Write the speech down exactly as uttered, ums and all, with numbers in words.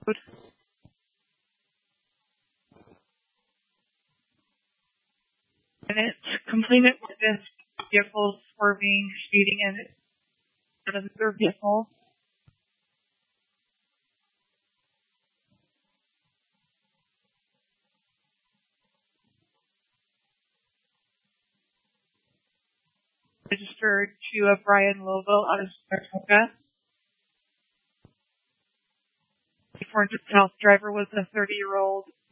And it's completed with this vehicle swerving, speeding in front of their vehicle. Registered to a Brian Lobo out of Saratoga. The four hundred South driver was a thirty-year-old